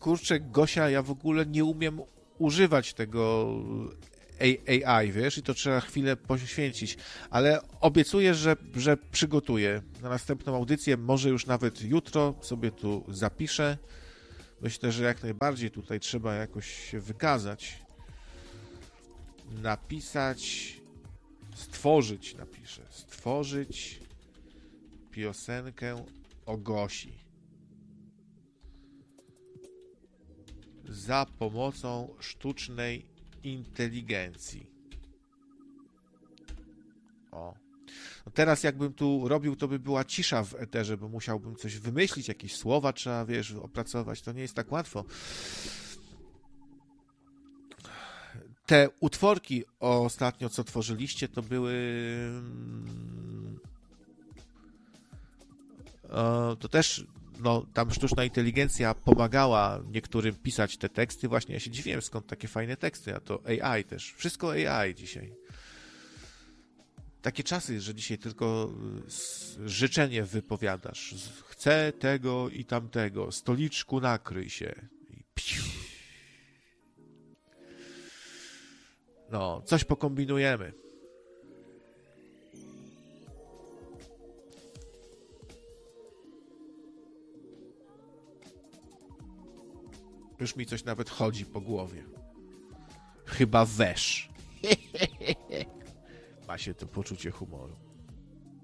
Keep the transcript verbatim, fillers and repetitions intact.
kurczę, Gosia, ja w ogóle nie umiem używać tego A I, wiesz, i to trzeba chwilę poświęcić, ale obiecuję, że, że przygotuję na następną audycję, może już nawet jutro sobie tu zapiszę. Myślę, że jak najbardziej tutaj trzeba jakoś się wykazać. Napisać, stworzyć, napiszę, stworzyć piosenkę o Gosi za pomocą sztucznej inteligencji. O. No teraz jakbym tu robił, to by była cisza w eterze, bo musiałbym coś wymyślić, jakieś słowa trzeba, wiesz, opracować. To nie jest tak łatwo. Te utworki ostatnio, co tworzyliście, to były... To też, no, tam sztuczna inteligencja pomagała niektórym pisać te teksty. Właśnie ja się dziwiłem, skąd takie fajne teksty, a to A I też. Wszystko A I dzisiaj. Takie czasy, że dzisiaj tylko życzenie wypowiadasz. Chcę tego i tamtego. Stoliczku, nakryj się. I piu. No, coś pokombinujemy. Już mi coś nawet chodzi po głowie. Chyba wesz. Ma się to poczucie humoru.